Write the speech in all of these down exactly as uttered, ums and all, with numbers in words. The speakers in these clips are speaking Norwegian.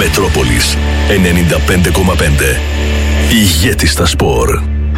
Μετρόπολης ενενήντα πέντε κόμμα πέντε. Ηγέτη στα σπορ.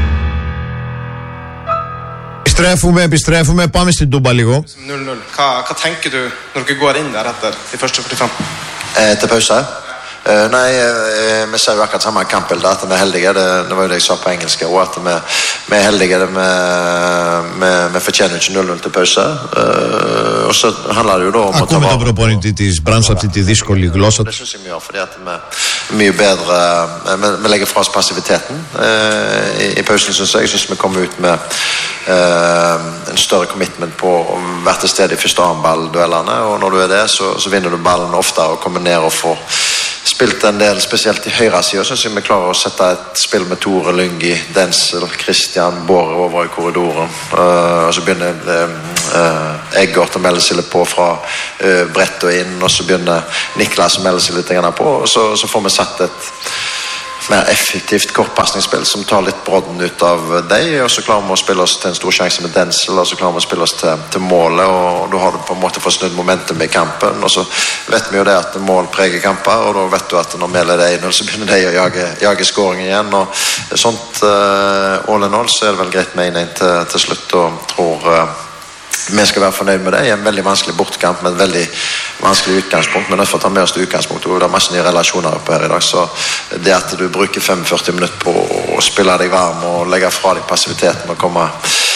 Επιστρέφουμε, επιστρέφουμε. Πάμε στην Τούμπα λίγο. null null. Hva, hva tenker du når du går inn der etter de første førtifem? Eh, til pause? Eh, nei, eh, vi ser jo akkurat samme kampbilde, at vi er heldige. Det, det var jo det jeg sa på engelsk, og at vi, vi er heldige. Det vi, vi, vi fortjener ikke null null til pause. Eh, og så handler det jo da om å ta vare. Ακούμε τον προπονητή της Brands αυτή τη δύσκολη γλώσσα. Det synes jeg vi gjør, fordi at vi er mye bedre. Vi, vi legger fra oss passiviteten eh, i, i pausen, synes jeg. Jeg synes vi kommer ut med Uh, en større commitment på å være til stede i første armballduellene, og når du er det, så, så vinner du ballen ofte og kommer ned og får spilt en del, spesielt i høyre side. Så synes jeg vi klarer å sette et spill med Tore, Lyngi, Denzel, Christian, Båre over i korridoren, uh, og så begynner uh, uh, Eggert å melde seg litt på fra uh, brett og inn, og så begynner Niklas å melde seg litt på, og så, så får vi satt et mer effektivt kortpassningsspill som tar litt brodden ut av deg, og så klarer vi å spille oss til en stor sjanse med Denzel, og så klarer vi å spille oss til, til målet, og da har du på en måte fått snudd momentum i kampen, og så vet vi jo det at mål preger kamper, og da vet du at når vi leder en null, så begynner de å jage, jage scoring igjen, og sånt uh, all in all, så er det vel greit med en en til, til slutt, og tror uh, vi skal være fornøyd med det. Det er en veldig vanskelig bortkamp med et veldig vanskelig utgangspunkt, men derfor tar vi oss til utgangspunkt, og det er masse nye relasjoner oppe her i dag, så det at du bruker femogførti minutter på å spille deg varm og legge fra deg passiviteten og komme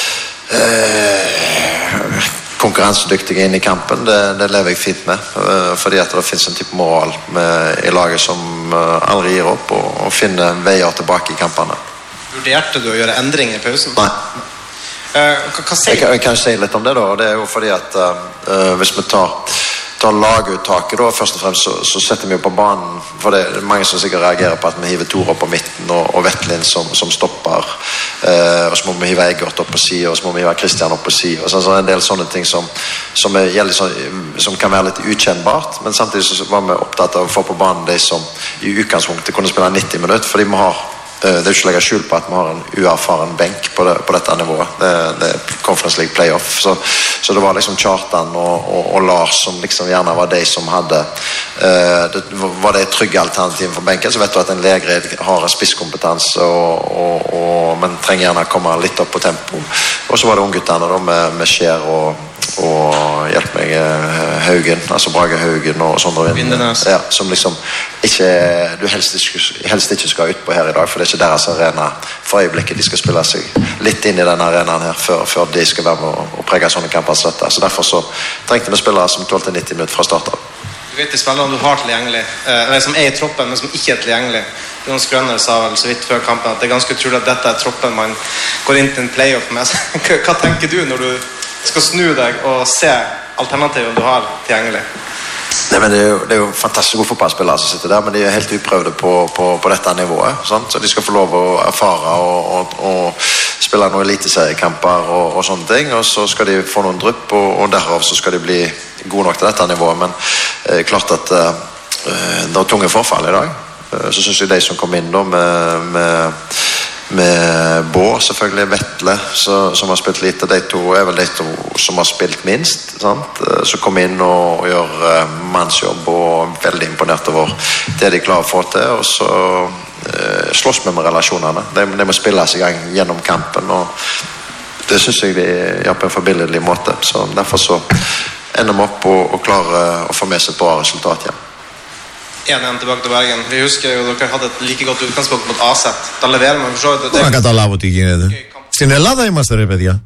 eh, konkurransedyktige inn i kampen, det, det lever jeg fint med, eh, fordi at det finnes en type moral med, i laget som eh, aldri gir opp og, og finner veier tilbake i kampene. Vurderte du å gjøre endringer i pausen? Nei. Uh, hva, hva sier jeg, kan, jeg kan si litt om det da, og det er jo fordi at uh, hvis vi tar, tar laguttaket da, først og fremst så, så setter vi jo på banen, for det er mange som sikkert reagerer på at vi hiver Tore opp på midten og, og Vettlin som, som stopper, uh, og så må vi hive Eggert opp på siden, og så må vi hive Christian opp på siden, og så, så er det en del sånne ting som, som, er, som, som kan være litt ukjennbart, men samtidig så var vi opptatt av å få på banen de som i utgangspunktet kunne spille nitti minutter, fordi vi har det er ikke å legge skjul på at vi har en uerfaren benk på, det, på dette nivået. Det, det er Conference League playoff. Så, så det var liksom Kjartan og, og, og Lars som liksom gjerne var de som hadde uh, det var det trygge alternativet for benken. Så vet du at en Legred har en spisskompetanse, og, og, og, men trenger gjerne komme litt opp på tempo. Og så var det ungguttene da, med, med Skjær og og hjelp meg Haugen, altså Brage Haugen og Sondre Vindenes, ja, som liksom ikke, du helst ikke, helst ikke skal ut på her i dag, for det er ikke deres arena for øyeblikket. De skal spille seg litt inn i den arenaen her før, før de skal være med å prege sånne kamper som dette. Så derfor så trengte vi spillere som tålte nitti minutter fra start av. Du vet de spillerne du har tilgjengelig, eller som er i troppen, men som ikke er tilgjengelig. Jonas Grønner sa vel så vidt før kampen at det er ganske utrolig at dette er troppen man går inn til en playoff med. Hva tenker du når du skal snu deg og se alternativet du har tilgjengelig? Nei, men det er jo, det er jo fantastisk gode fotballspillere som sitter der, men de er helt uprøvde på, på, på dette nivået, sant? Så de skal få lov å erfare og, og, og spille noen eliteseriekamper og, og sånne ting, og så skal de få noen drypp, og, og derav så skal de bli gode nok til dette nivået, men eh, klart at eh, det er tunge forfall i dag. Eh, så synes jeg de som kom inn da med, med med Bård, selvfølgelig Vettle, så, som har spilt lite, de to er vel de to som har spilt minst, sant? Så kom inn og, og gjør uh, mannsjobb, og veldig imponert over det de klarer å få til, og så uh, slåss vi med relasjonene. De, de må spille seg i gang gjennom kampen, og det synes jeg de gjør på en forbilledlig måte, så derfor så ender vi opp og, og klarer å få med seg et bra resultat igjen. en en tilbake til Bergen. Vi husker jo dere hadde et like godt utgangspunkt mot A Z. Da leverer man for så vidt. Δεν να καταλάβω τι γίνεται. Στην Ελλάδα είμαστε ρε παιδιά.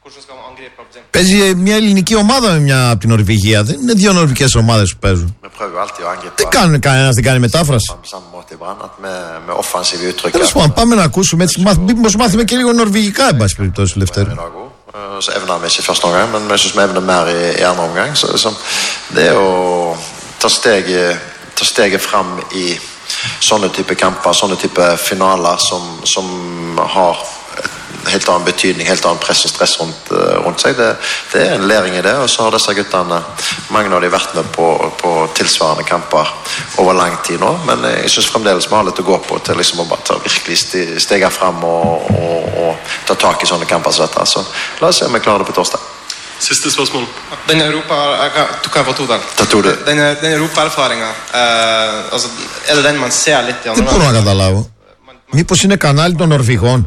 Παίζει μια ελληνική ομάδα με μια από την Νορβηγία. Δεν είναι δύο νορβηγικές ομάδες που παίζουν. Τι κάνουν, κανένας δεν κάνει μετάφραση. Τέλος πάντων, πάμε να ακούσουμε έτσι. Μήπως μάθουμε και λίγο νορβηγικά, εν πάση περιπτώσει, Λευτέρη. Så evner vi ikke i første omgang, men jeg synes vi evner mer i, i andre omgang. Så liksom, det er å ta steget ta steget fram i sånne type kamper, sånne type finaler som, som har helt annen betydning, helt annen press og stress rundt, rundt seg. Det, det er en læring i det, og så har disse guttene, mange av de vært med på, på tilsvarende kamper over lang tid nå, men jeg synes fremdeles vi har litt å gå på til liksom å bare ta virkelig stege frem og, og, og ta tak i sånne kamper som dette. Så la oss se om vi klarer det på torsdag. Siste spørsmål. Den Europa... Du kan få to der. Da tog det. Den, den Europa-erfaringen, uh, altså, er det den man ser litt i andre? Δεν μπορώ να καταλάβω. Μήπως είναι κανάλι των Νορβηγών.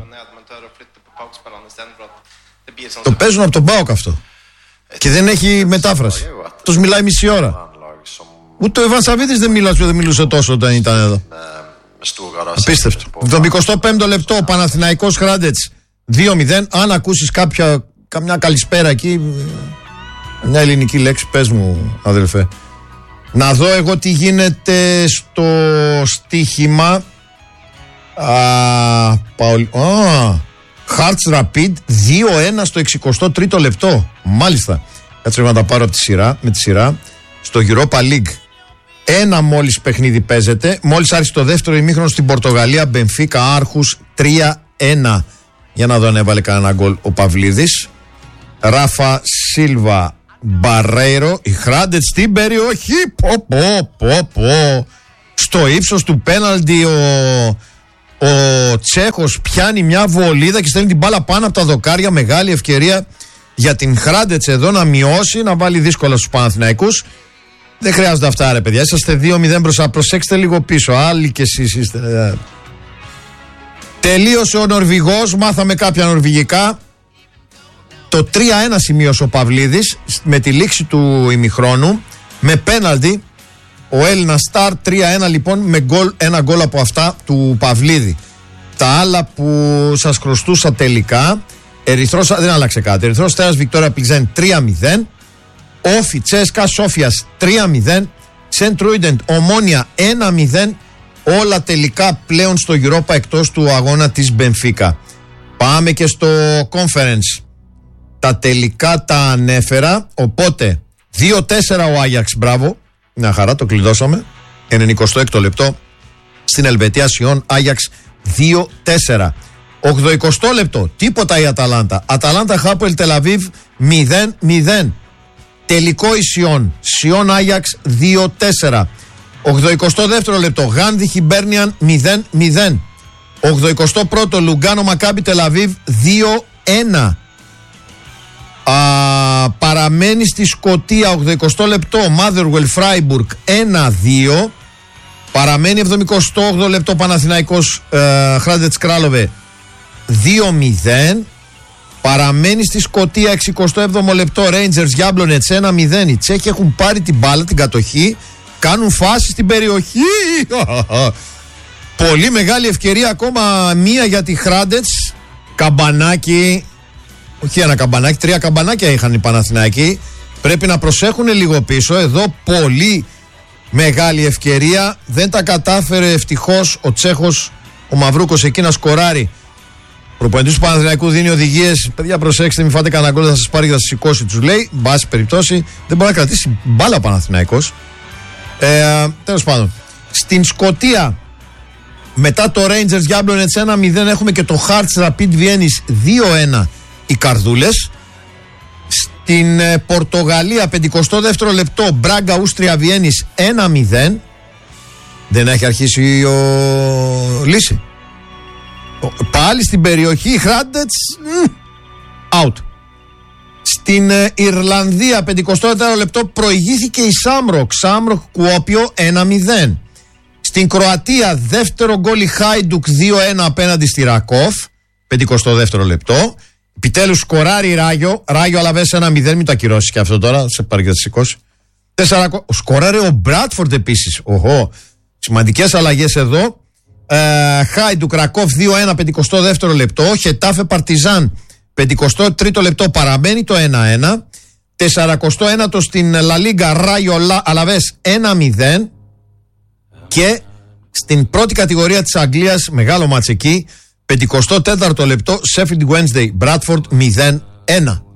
Το παίζουν από τον ΠΑΟΚ αυτό. Και δεν έχει μετάφραση. Τους μιλάει μισή ώρα. Ούτε ο Ιβάν Σαββίδης δεν μιλούσε, δεν μιλούσε τόσο όταν ήταν εδώ. Απίστευτο. Το εικοστό πέμπτο λεπτό, Παναθηναϊκός Hrádec δύο μηδέν. Αν ακούσεις κάποια, καμιά καλησπέρα εκεί, μια ελληνική λέξη, πες μου αδελφέ. Να δω εγώ τι γίνεται στο στοίχημα. Α, Παολ... Α, Hearts Rapid δύο ένα στο εξηκοστό τρίτο λεπτό. Μάλιστα. Κάτσε να τα πάρω από τη σειρά, με τη σειρά. Στο Europa League ένα μόλις παιχνίδι παίζεται. Μόλις άρχισε το δεύτερο ημίχρονο στην Πορτογαλία, Μπενφίκα Άρχους τρία ένα. Για να δω αν έβαλε κανένα γκολ ο Παυλίδης. Ράφα Σίλβα Μπαρέιρο. Η Hrádec στην περιοχή. Πω πω πω πω. Στο ύψος του πέναλτι ο, ο Τσέχος πιάνει μια βολίδα και στέλνει την μπάλα πάνω από τα δοκάρια. Μεγάλη ευκαιρία για την Hrádec εδώ να μειώσει, να βάλει δύσκολα στους Παναθηναϊκούς. Δεν χρειάζονται αυτά ρε παιδιά. Είσαστε δύο μηδέν μπροστά. Προσέξτε λίγο πίσω. Άλλοι κι εσείς είστε. Τελείωσε ο Νορβηγός. Μάθαμε κάποια νορβηγικά. Το τρία ένα σημείωσε ο Παυλίδης με τη λήξη του ημιχρόνου. Με πέναλτι. Ο Έλληνας Σταρ τρία ένα λοιπόν με γκολ, ένα γκολ από αυτά του Παυλίδη. Τα άλλα που σας χρωστούσα τελικά. Ερυθρός, δεν άλλαξε κάτι. Ερυθρός Αστέρας Βικτόρια Πλιζέν τρία μηδέν. Όφι Τσέσκα Σόφιας τρία μηδέν. Σεντ Ρούιντεντ Ομόνια ένα μηδέν. Όλα τελικά πλέον στο Europa εκτός του αγώνα της Μπενφίκα. Πάμε και στο Conference. Τα τελικά τα ανέφερα. Οπότε δύο τέσσερα ο Άγιαξ, μπράβο. Μια χαρά, το κλειδώσαμε. ενενηκοστό έκτο λεπτό. Στην Ελβετία Σιόν Άγιαξ δύο τέσσερα. ογδοηκοστό λεπτό. Τίποτα η Αταλάντα. Αταλάντα Χάπουελ Τελαβίβ μηδέν μηδέν. Τελικό η Σιόν. Σιόν Άγιαξ δύο τέσσερα. ογδοηκοστό δεύτερο λεπτό. Γάνδη Χιμπέρνιαν μηδέν μηδέν. ογδοηκοστό πρώτο Λουγκάνο Μακάμπι Τελαβίβ δύο ένα. Α, παραμένει στη Σκωτία ογδοηκοστό λεπτό. Μάδερουελ Φράιμπουργκ ένα δύο. Παραμένει εβδομηκοστό όγδοο λεπτό Παναθηναϊκός ε, Hrádec Králové δύο μηδέν. Παραμένει στη Σκωτία εξηκοστό έβδομο λεπτό Rangers Jablonec ένα μηδέν. Οι Τσέχοι έχουν πάρει την μπάλα, την κατοχή, κάνουν φάση στην περιοχή. Πολύ μεγάλη ευκαιρία ακόμα μία για τη Hrádec. Καμπανάκι. Όχι ένα καμπανάκι, τρία καμπανάκια είχαν οι Παναθηναϊκοί. Πρέπει να προσέχουν λίγο πίσω. Εδώ πολύ μεγάλη ευκαιρία. Δεν τα κατάφερε ευτυχώς ο Τσέχος, ο Μαυρούκος εκεί να σκοράρει. Ο προπονητής του Παναθηναϊκού δίνει οδηγίες. Παιδιά, προσέξτε, μην φάτε κανένα γκολ, θα σας πάρει και θα σας σηκώσει. Τους λέει, μπάση περιπτώσει, δεν μπορεί να κρατήσει μπάλα ο Παναθηναϊκός. Ε, τέλος πάντων, στην Σκωτία, μετά το Rangers Jablonec ένα μηδέν, έχουμε και το Hearts Rapid Βιέννης δύο ένα. Οι καρδούλες. Στην ε, Πορτογαλία πενηκοστό δεύτερο λεπτό Μπράγκα Ούστρια Βιέννης ένα μηδέν. Δεν έχει αρχίσει ο Λύση. Πάλι στην περιοχή Hrádec out. Στην ε, Ιρλανδία πενηκοστό τέταρτο λεπτό προηγήθηκε η Σάμροκ Σάμροκ Κουόπιο ένα μηδέν. Στην Κροατία δεύτερο γκολ η Χάιντουκ δύο ένα απέναντι στη Ρακόφ πενηκοστό δεύτερο λεπτό. Επιτέλους σκοράρει Ράγιο. Ράγιο Αλαβές ένα μηδέν. Μην το ακυρώσεις και αυτό τώρα. Σε πάρει και θα σηκώσει. Σκοράρει ο Μπράτφορντ επίσης. Οχο. Σημαντικές αλλαγές εδώ. Χάιντουκ Κρακόφ δύο ένα πενηκοστό δεύτερο λεπτό. Χετάφε Παρτιζάν πενηκοστό τρίτο λεπτό. Παραμένει το ένα ένα. σαρανταοστό ένατο στην Λα Λίγκα Ράγιο Αλαβές ένα μηδέν. Και στην πρώτη κατηγορία της Αγγλίας, μεγάλο μάτς εκεί, πενηκοστό τέταρτο λεπτό, Sheffield Wednesday Bradford μηδέν ένα.